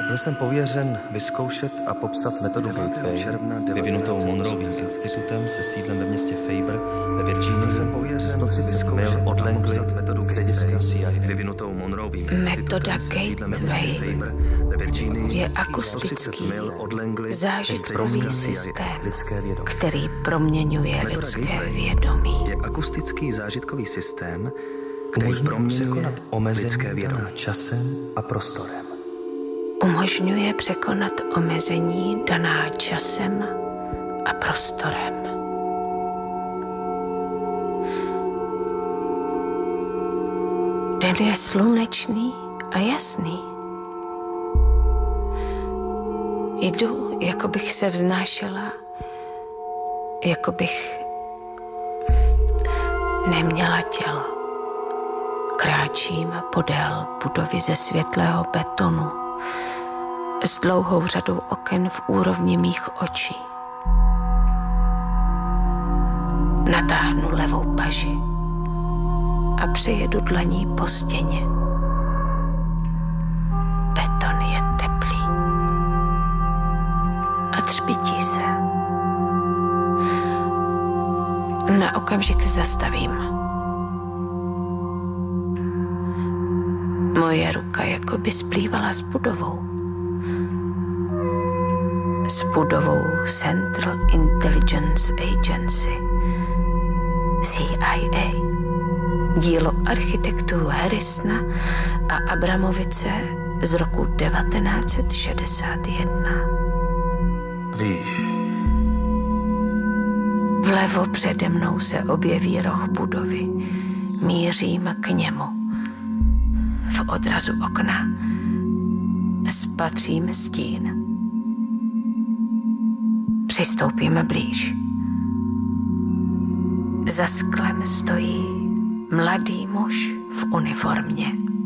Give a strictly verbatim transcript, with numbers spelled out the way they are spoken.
Byl jsem pověřen vyzkoušet a popsat metodu Gateway, vyvinutou Monroevým institutem se sídlem ve městě Faber ve Virginii, sto třicet mil od Langley, střediska C I A. Vyvinutou Monroevým Metoda Gateway je akustický zážitkový systém, který proměňuje lidské vědomí. Je akustický zážitkový systém, který proměňuje lidské vědomí časem a prostorem. Umožňuje překonat omezení daná časem a prostorem. Den je slunečný a jasný. Jdu, jako bych se vznášela, jako bych neměla tělo. Kráčím podél budovy ze světlého betonu s dlouhou řadou oken v úrovni mých očí. Natáhnu levou paži a přejedu dlaní po stěně. Beton je teplý a třpytí se. Na okamžik zastavím. Moje ruka jako by splývala s budovou. S budovou Central Intelligence Agency, C I A, dílo architektů Harrisona a Abramovice z roku devatenáct set šedesát jedna. Víš, vlevo přede mnou se objeví roh budovy. Mířím k němu. V odrazu okna spatřím stín. Přistoupíme blíž. Za sklem stojí mladý muž v uniformě.